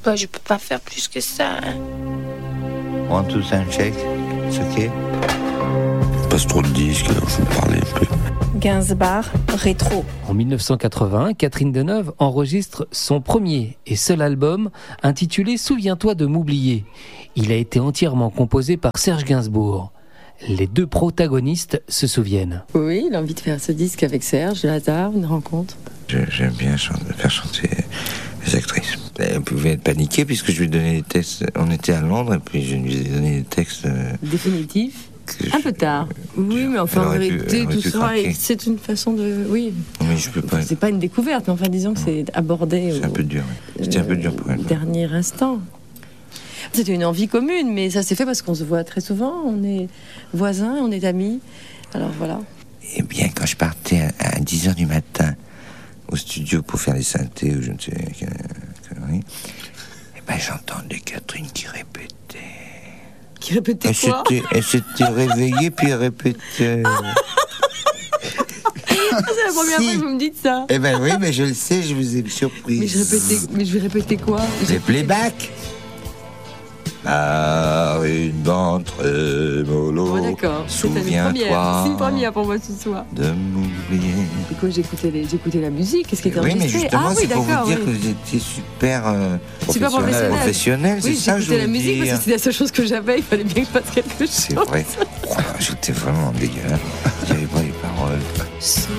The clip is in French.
je peux pas faire plus que ça. Hein. 1, 2, sound check. It's okay. Il passe trop de disques, alors je vais parler un peu. Gainsbourg, rétro. En 1981, Catherine Deneuve enregistre son premier et seul album intitulé « Souviens-toi de m'oublier ». Il a été entièrement composé par Serge Gainsbourg. Les deux protagonistes se souviennent. Oui, il a envie de faire ce disque avec Serge, le hasard, une rencontre. J'aime bien faire chanter les actrices. Elle pouvait être paniquée puisque je lui donnais des textes. On était à Londres et puis je lui ai donné des textes... Définitifs. Un peu tard. Oui, mais enfin, en vérité, tout ça, c'est une façon de... Oui. Mais je peux pas... C'est pas une découverte, mais enfin, disons que c'est abordé... C'est un peu dur, oui. C'était un peu dur pour elle. Dernier instant. C'était une envie commune, mais ça s'est fait parce qu'on se voit très souvent. On est voisins, on est amis. Alors voilà. Eh bien, quand je partais à 10h du matin au studio pour faire les synthés ou je ne sais quelle connerie, eh ben, j'entendais Catherine qui répétait. Qui répétait quoi ? Elle s'était réveillée puis elle répétait. C'est la première fois que vous me dites ça. Eh ben oui, mais je le sais, je vous ai surprise. Mais je vais répéter quoi ? Les playbacks. Ah, une bande mollo. Oh, d'accord. Souviens-toi. C'est une première pour moi ce soir. De m'oublier. Du coup, j'écoutais la musique. Qu'est-ce qui était Oui, enregistré ? mais justement, c'est pour vous dire oui. que vous étiez super professionnel. C'est Oui, ça que je j'écoutais voulais la musique dire. parce que c'était la seule chose que j'avais. Il fallait bien que je fasse quelque chose. C'est vrai. Oh, j'étais vraiment dégueulasse. Il n'y avait pas les paroles.